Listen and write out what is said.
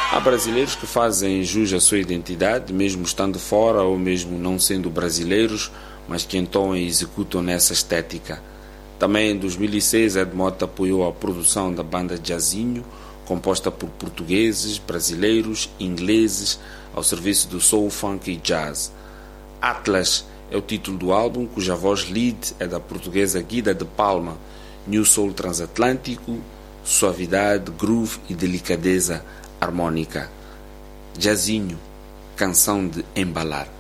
Há brasileiros que fazem jus à sua identidade, mesmo estando fora ou mesmo não sendo brasileiros, mas que então executam nessa estética. Também em 2006, Ed Mota apoiou a produção da banda Jazinho, composta por portugueses, brasileiros, ingleses, ao serviço do soul, funk e jazz. Atlas é o título do álbum, cuja voz lead é da portuguesa Guida de Palma, new soul transatlântico, suavidade, groove e delicadeza harmônica. Jazinho, canção de embalar.